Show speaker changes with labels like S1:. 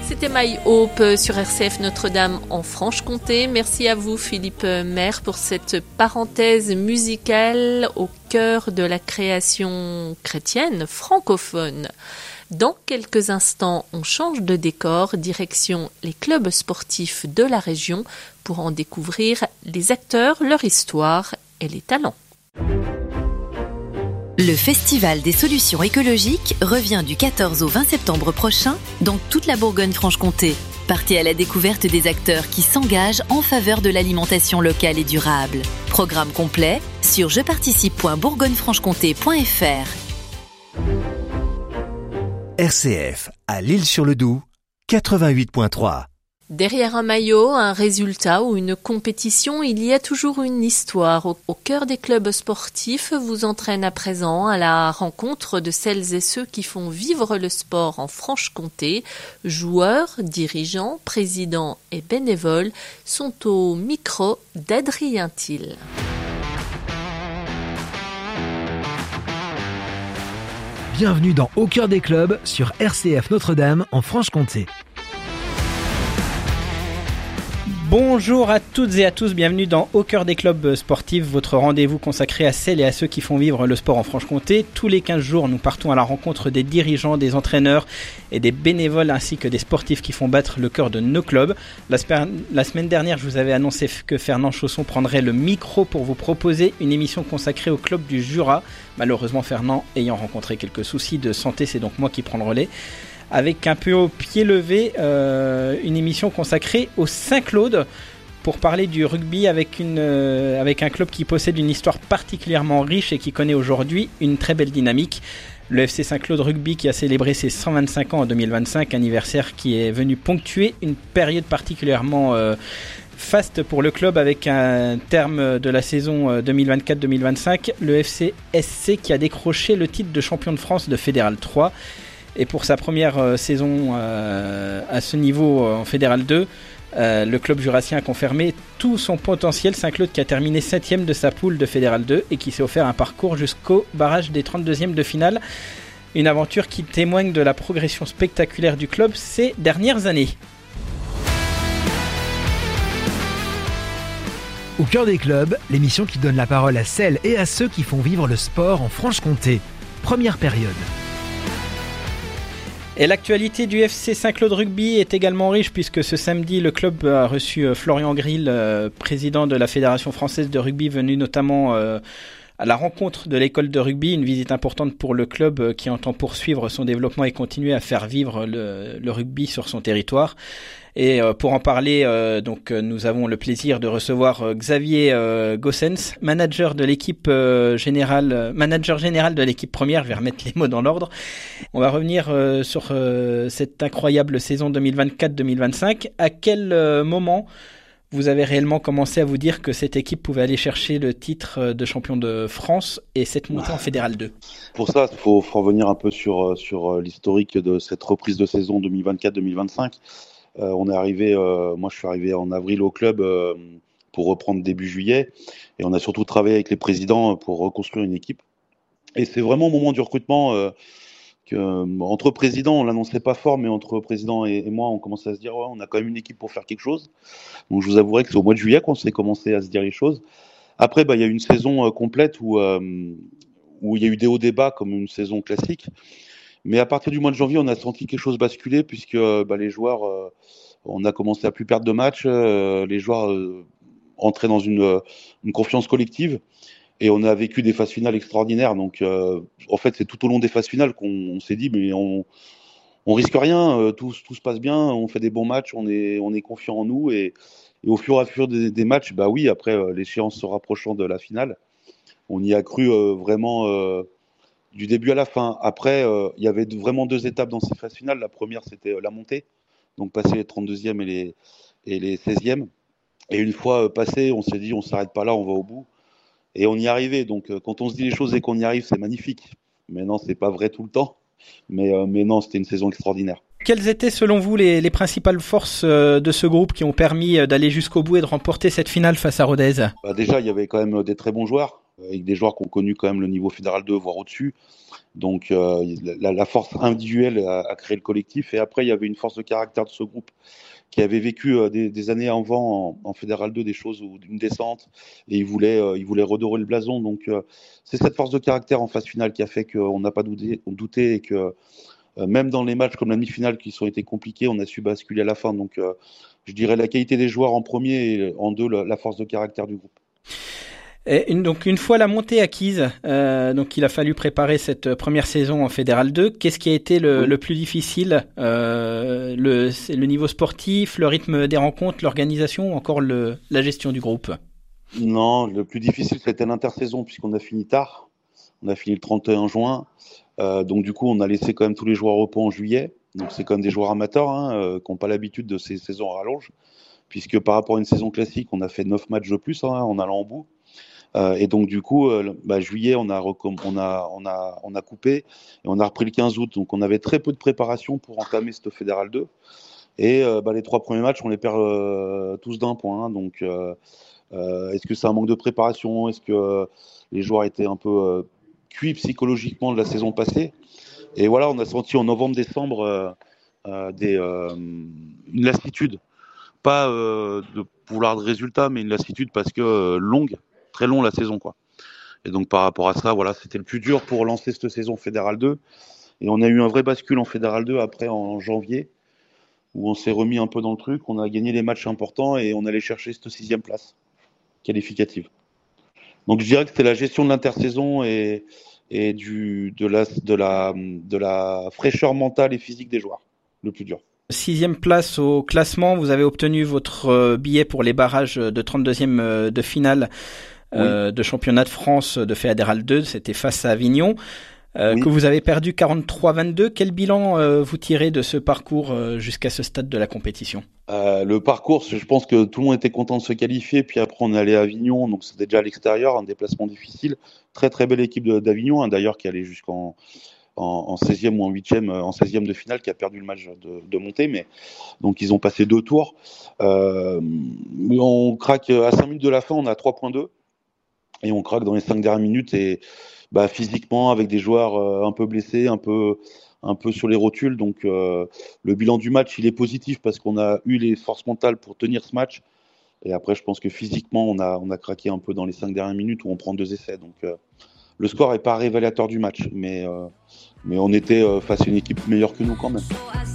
S1: C'était My Hope sur RCF Notre-Dame en Franche-Comté. Merci à vous Philippe Maire pour cette parenthèse musicale au cœur de la création chrétienne francophone. Dans quelques instants, on change de décor, direction les clubs sportifs de la région pour en découvrir les acteurs, leur histoire et les talents.
S2: Le Festival des solutions écologiques revient du 14 au 20 septembre prochain dans toute la Bourgogne-Franche-Comté. Partez à la découverte des acteurs qui s'engagent en faveur de l'alimentation locale et durable. Programme complet sur jeparticipe.bourgognefranchecomté.fr.
S3: RCF à L'Isle-sur-le-Doubs, 88.3.
S1: Derrière un maillot, un résultat ou une compétition, il y a toujours une histoire. Au cœur des clubs sportifs vous entraîne à présent à la rencontre de celles et ceux qui font vivre le sport en Franche-Comté. Joueurs, dirigeants, présidents et bénévoles sont au micro d'Adrien Thiel.
S4: Bienvenue dans Au cœur des clubs sur RCF Notre-Dame en Franche-Comté.
S5: Bonjour à toutes et à tous, bienvenue dans Au cœur des clubs sportifs, votre rendez-vous consacré à celles et à ceux qui font vivre le sport en Franche-Comté. Tous les 15 jours, nous partons à la rencontre des dirigeants, des entraîneurs et des bénévoles ainsi que des sportifs qui font battre le cœur de nos clubs. La semaine dernière, je vous avais annoncé que Fernand Chausson prendrait le micro pour vous proposer une émission consacrée au club du Jura. Malheureusement, Fernand ayant rencontré quelques soucis de santé, c'est donc moi qui prends le relais. Avec un peu au pied levé, une émission consacrée au Saint-Claude pour parler du rugby avec un club qui possède une histoire particulièrement riche et qui connaît aujourd'hui une très belle dynamique. Le FC Saint-Claude Rugby qui a célébré ses 125 ans en 2025, anniversaire qui est venu ponctuer une période particulièrement faste pour le club avec un terme de la saison 2024-2025. Le FC SC qui a décroché le titre de champion de France de Fédéral 3. Et pour sa première saison à ce niveau en Fédéral 2, le club jurassien a confirmé tout son potentiel. Saint-Claude qui a terminé 7e de sa poule de Fédéral 2 et qui s'est offert un parcours jusqu'au barrage des 32e de finale. Une aventure qui témoigne de la progression spectaculaire du club ces dernières années.
S4: Au cœur des clubs, l'émission qui donne la parole à celles et à ceux qui font vivre le sport en Franche-Comté. Première période.
S5: Et l'actualité du FC Saint-Claude Rugby est également riche puisque ce samedi, le club a reçu Florian Grill, président de la Fédération française de rugby, venu notamment à la rencontre de l'école de rugby, une visite importante pour le club qui entend poursuivre son développement et continuer à faire vivre le rugby sur son territoire. Et pour en parler, nous avons le plaisir de recevoir Xavier Gossens, manager général de l'équipe première. Je vais remettre les mots dans l'ordre. On va revenir sur cette incroyable saison 2024-2025. À quel moment vous avez réellement commencé à vous dire que cette équipe pouvait aller chercher le titre de champion de France et cette montée en Fédéral 2?
S6: Pour ça, il faut revenir un peu sur l'historique de cette reprise de saison 2024-2025. On est arrivé, moi je suis arrivé en avril au club pour reprendre début juillet et on a surtout travaillé avec les présidents pour reconstruire une équipe. Et c'est vraiment au moment du recrutement entre présidents, on l'annonçait pas fort, mais entre président et moi, on commençait à se dire ouais, on a quand même une équipe pour faire quelque chose. Donc je vous avouerai que c'est au mois de juillet qu'on s'est commencé à se dire les choses. Après, il y a eu une saison complète où il y a eu des hauts et des bas comme une saison classique. Mais à partir du mois de janvier, on a senti quelque chose basculer puisque les joueurs, on a commencé à plus perdre de matchs, les joueurs entraient dans une confiance collective et on a vécu des phases finales extraordinaires. Donc en fait, c'est tout au long des phases finales qu'on s'est dit mais on risque rien, tout se passe bien, on fait des bons matchs, on est confiant en nous et au fur et à mesure des matchs, oui, après l'échéance se rapprochant de la finale, on y a cru vraiment. Du début à la fin. Après, il y avait vraiment deux étapes dans ces phases finales. La première, c'était la montée, donc passer les 32e et les 16e. Et une fois passé, on s'est dit, on ne s'arrête pas là, on va au bout. Et on y est arrivé. Donc, quand on se dit les choses et qu'on y arrive, c'est magnifique. Mais non, c'est pas vrai tout le temps. Mais non, c'était une saison extraordinaire.
S5: Quelles étaient, selon vous, les principales forces de ce groupe qui ont permis d'aller jusqu'au bout et de remporter cette finale face à Rodez ?
S6: Déjà, il y avait quand même des très bons joueurs. avec des joueurs qui ont connu quand même le niveau Fédéral 2, voire au-dessus. Donc la force individuelle a créé le collectif. Et après, il y avait une force de caractère de ce groupe qui avait vécu des années avant en Fédéral 2 des choses, une descente, et il voulait redorer le blason. Donc c'est cette force de caractère en phase finale qui a fait qu'on n'a pas douté et que même dans les matchs comme la demi-finale qui ont été compliqués, on a su basculer à la fin. Donc je dirais la qualité des joueurs en premier et en deux la force de caractère du groupe.
S5: Donc une fois la montée acquise, donc il a fallu préparer cette première saison en Fédéral 2. Qu'est-ce qui a été le plus difficile, c'est le niveau sportif, le rythme des rencontres, l'organisation, ou encore la gestion du groupe?
S6: Non, le plus difficile c'était l'intersaison puisqu'on a fini tard. On a fini le 31 juin. Donc du coup on a laissé quand même tous les joueurs au repos en juillet. Donc c'est quand même des joueurs amateurs qui n'ont pas l'habitude de ces saisons à rallonge, puisque par rapport à une saison classique on a fait 9 matchs de plus en allant au bout. Et donc du coup, juillet, on a coupé et on a repris le 15 août. Donc on avait très peu de préparation pour entamer cette Fédéral 2. Et les 3 premiers matchs, on les perd tous d'un point. Donc est-ce que c'est un manque de préparation? Est-ce que les joueurs étaient un peu cuits psychologiquement de la saison passée? Et voilà, on a senti en novembre-décembre une lassitude. Pas de vouloir de résultats, mais une lassitude parce que très long la saison, quoi. Et donc par rapport à ça, voilà, c'était le plus dur pour lancer cette saison Fédéral 2. Et on a eu un vrai bascule en Fédéral 2 après en janvier, où on s'est remis un peu dans le truc, on a gagné les matchs importants et on allait chercher cette 6e place qualificative. Donc je dirais que c'était la gestion de l'intersaison et de la fraîcheur mentale et physique des joueurs, le plus dur.
S5: 6e place au classement, vous avez obtenu votre billet pour les barrages de 32e de finale de championnat de France de Fédéral 2, c'était face à Avignon, que vous avez perdu 43-22. Quel bilan vous tirez de ce parcours jusqu'à ce stade de la compétition?
S6: Le parcours, je pense que tout le monde était content de se qualifier, puis après on est allé à Avignon, donc c'était déjà à l'extérieur, un déplacement difficile. Très très belle équipe d'Avignon, d'ailleurs, qui allait jusqu'en 16e ou en 8e, en 16e de finale, qui a perdu le match de montée, mais donc ils ont passé 2 tours. On craque à 5 minutes de la fin, on a 3.2 et on craque dans les 5 dernières minutes et physiquement avec des joueurs un peu blessés, un peu sur les rotules. Donc le bilan du match il est positif parce qu'on a eu les forces mentales pour tenir ce match. Et après je pense que physiquement on a craqué un peu dans les 5 dernières minutes où on prend 2 essais. Donc le score n'est pas révélateur du match, mais on était face à une équipe meilleure que nous quand même.